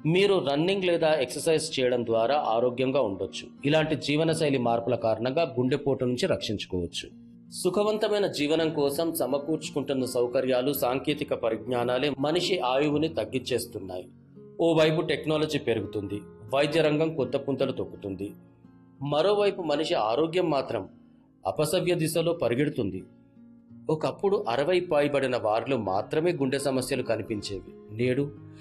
మీరు రన్నింగ్ లేదా ఎక్సర్సైజ్ చేయడం ద్వారా ఆరోగ్యంగా ఉండొచ్చు. ఇలాంటి జీవనశైలి మార్పుల కారణంగా గుండెపోటు నుంచి రక్షించుకోవచ్చు. సుఖవంతమైన జీవనం కోసం సమకూర్చుకుంటున్న సౌకర్యాలు, సాంకేతిక పరిజ్ఞానాలే మనిషి ఆయువుని తగ్గించేస్తున్నాయి. ఓవైపు టెక్నాలజీ పెరుగుతుంది, వైద్య రంగం కొత్త పుంతలు తొక్కుతుంది. మరోవైపు మనిషి ఆరోగ్యం మాత్రం అపసవ్య దిశలో పరిగెడుతుంది. ఒకప్పుడు 60 పైబడిన వారిలో మాత్రమే గుండె సమస్యలు కనిపించేవి. నేడు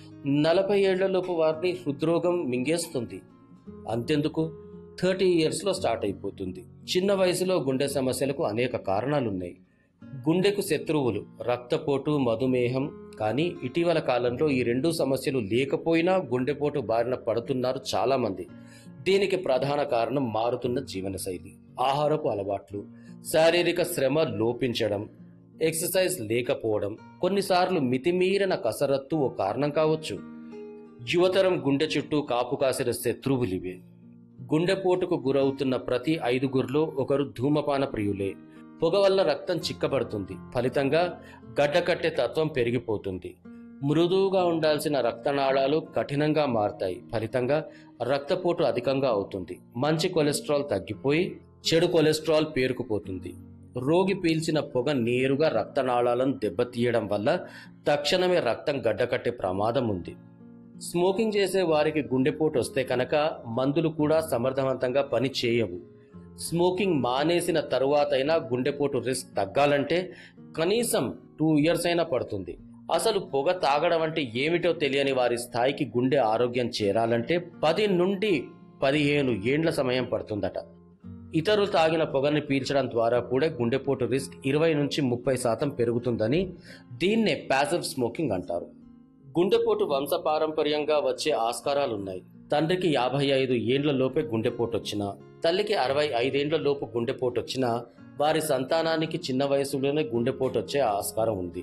40 ఏళ్లలోపు వారిని హృద్రోగం మింగేస్తుంది. అంతెందుకు 30 ఇయర్స్లో స్టార్ట్ అయిపోతుంది. చిన్న వయసులో గుండె సమస్యలకు అనేక కారణాలున్నాయి. గుండెకు శత్రువులు రక్తపోటు, మధుమేహం. కానీ ఇటీవల కాలంలో ఈ రెండు సమస్యలు లేకపోయినా గుండెపోటు బారిన పడుతున్నారు చాలామంది. దీనికి ప్రధాన కారణం మారుతున్న జీవనశైలి, ఆహారపు అలవాట్లు, శారీరక శ్రమ లోపించడం, ఎక్సర్సైజ్ లేకపోవడం, కొన్నిసార్లు మితిమీరిన కసరత్తు ఓ కారణం కావచ్చు. యువతరం గుండె చుట్టూ కాపు కాసిన శత్రువులివే. గుండెపోటుకు గురవుతున్న ప్రతి 5గురిలో ఒకరు ధూమపాన ప్రియులే. పొగ వల్ల రక్తం చిక్కబడుతుంది, ఫలితంగా గడ్డకట్టే తత్వం పెరిగిపోతుంది. మృదువుగా ఉండాల్సిన రక్తనాళాలు కఠినంగా మారతాయి, ఫలితంగా రక్తపోటు అధికంగా అవుతుంది. మంచి కొలెస్ట్రాల్ తగ్గిపోయి చెడు కొలెస్ట్రాల్ పేరుకుపోతుంది. రోగి పీల్చిన పొగ నేరుగా రక్తనాళాలను దెబ్బతీయడం వల్ల తక్షణమే రక్తం గడ్డకట్టే ప్రమాదం ఉంది. స్మోకింగ్ చేసే వారికి గుండెపోటు వస్తే కనుక మందులు కూడా సమర్థవంతంగా పని చేయవు. స్మోకింగ్ మానేసిన తరువాతైనా గుండెపోటు రిస్క్ తగ్గాలంటే కనీసం 2 ఇయర్స్ అయినా పడుతుంది. అసలు పొగ తాగడం అంటే ఏమిటో తెలియని వారి స్థాయికి గుండె ఆరోగ్యం చేరాలంటే 10 నుండి 15 ఏండ్ల సమయం పడుతుందట. ఇతరులు తాగిన పొగని పీల్చడం ద్వారా కూడా గుండెపోటు రిస్క్ 20 నుంచి 30% పెరుగుతుందని దీన్నే ప్యాసివ్ స్మోకింగ్ అంటారు. గుండెపోటు వంశపారంపర్యంగా వచ్చే ఆస్కారాలున్నాయి. తండ్రికి 55 ఏండ్ల లోపే గుండెపోటు వచ్చినా, తల్లికి 65 ఏండ్ల లోపు గుండెపోటు వచ్చినా వారి సంతానానికి చిన్న వయసులోనే గుండెపోటు వచ్చే ఆస్కారం ఉంది.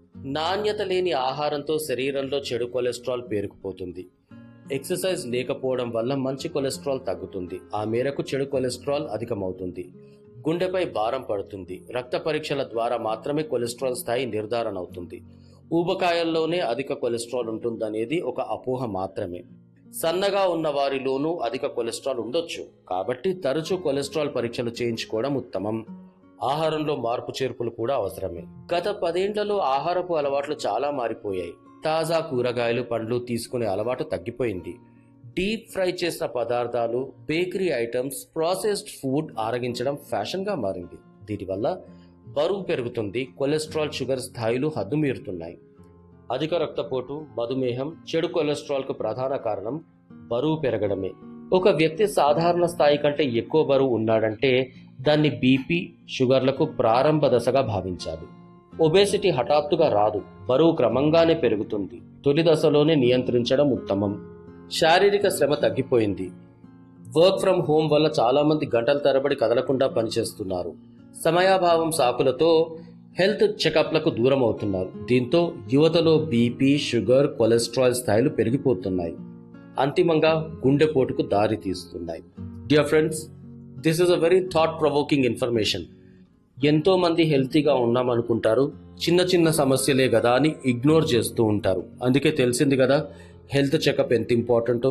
నాణ్యత లేని ఆహారంతో శరీరంలో చెడు కొలెస్ట్రాల్ పేరుకుపోతుంది. ఎక్సర్సైజ్ లేకపోవడం వల్ల మంచి కొలెస్ట్రాల్ తగ్గుతుంది. ఆ మేరకు చెడు కొలెస్ట్రాల్ అధికమవుతుంది. గుండెపై భారం పడుతుంది. రక్త పరీక్షల ద్వారా మాత్రమే కొలెస్ట్రాల్ స్థాయి నిర్ధారణ అవుతుంది. ఊబకాయంలోనే అధిక కొలెస్ట్రాల్ ఉంటుందనేది ఒక అపోహ మాత్రమే. సన్నగా ఉన్న వారిలోనూ అధిక కొలెస్ట్రాల్ ఉండొచ్చు. కాబట్టి తరచూ కొలెస్ట్రాల్ పరీక్షలు చేయించుకోవడం ఉత్తమం. ఆహారంలో మార్పు చేర్పులు కూడా అవసరమే. గత 10 ఏండ్లలో ఆహారపు అలవాట్లు చాలా మారిపోయాయి. తాజా కూరగాయలు, పండ్లు తీసుకునే అలవాటు తగ్గిపోయింది. డీప్ ఫ్రై చేసిన పదార్థాలు, బేకరీ ఐటమ్స్, ప్రాసెస్డ్ ఫుడ్ ఆరగించడం ఫ్యాషన్గా మారింది. దీనివల్ల బరువు పెరుగుతుంది. కొలెస్ట్రాల్, షుగర్ స్థాయిలు హద్దుమీరుతున్నాయి. అధిక రక్తపోటు, మధుమేహం, చెడు కొలెస్ట్రాల్కు ప్రధాన కారణం బరువు పెరగడమే. ఒక వ్యక్తి సాధారణ స్థాయి కంటే ఎక్కువ బరువు ఉన్నాడంటే దాన్ని బీపీ, షుగర్లకు ప్రారంభ దశగా భావించాలి. ఒబేసిటీ హఠాత్తుగా రాదు, బరువు క్రమంగానే పెరుగుతుంది. తొలి దశలోనే నియంత్రించడం ఉత్తమం. శారీరక శ్రమ తగ్గిపోయింది. వర్క్ ఫ్రం హోమ్ వల్ల చాలామంది గంటల తరబడి కదలకుండా పనిచేస్తున్నారు. సమయాభావం సాకులతో హెల్త్ చెకప్లకు దూరం అవుతున్నారు. దీంతో యువతలో బీపీ, షుగర్, కొలెస్ట్రాల్ స్థాయిలు పెరిగిపోతున్నాయి. అంతిమంగా గుండెపోటుకు దారి తీస్తున్నాయి. Dear friends, this is a very thought provoking information. ఎంతో మంది హెల్తీగా ఉన్నామనుకుంటారు, చిన్న చిన్న సమస్యలే కదా అని ఇగ్నోర్ చేస్తూ ఉంటారు. అందుకే తెలిసింది కదా హెల్త్ చెకప్ ఎంత ఇంపార్టెంటో.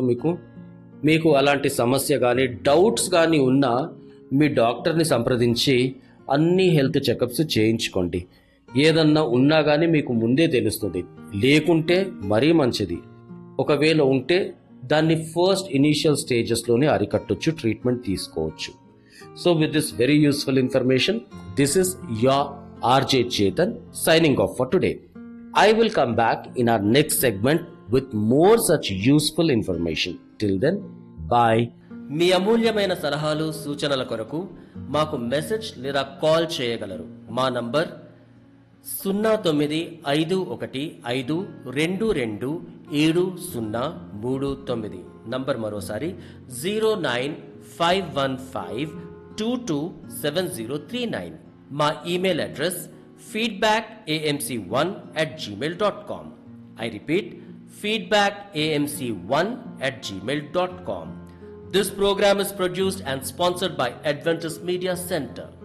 మీకు అలాంటి సమస్య కానీ డౌట్స్ కానీ ఉన్నా మీ డాక్టర్ని సంప్రదించి అన్ని హెల్త్ చెకప్స్ చేయించుకోండి. ఏదన్నా ఉన్నా కానీ మీకు ముందే తెలుస్తుంది. లేకుంటే మరీ మంచిది. ఒకవేళ ఉంటే దాన్ని ఫస్ట్ ఇనీషియల్ స్టేజెస్లోనే అరికట్టొచ్చు, ట్రీట్మెంట్ తీసుకోవచ్చు. So with this very useful information, this is your RJ Chetan signing off for today. I will come back in our next segment with more such useful information. Till then, bye. మీ అమూల్యమైన సలహాలు, సూచనల కొరకు మాకు message లేదా call చేయగలరు. మా number 0951522739. Number మరోసారి 09515227039. మా email address feedbackamc1@gmail.com. I repeat, feedbackamc1@gmail.com. This program is produced and sponsored by Adventist Media Center.